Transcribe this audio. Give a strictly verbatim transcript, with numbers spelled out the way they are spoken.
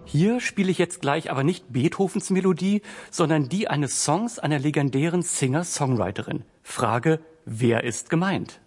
Hier spiele ich jetzt gleich aber nicht Beethovens Melodie, sondern die eines Songs einer legendären Singer-Songwriterin. Frage, wer ist gemeint?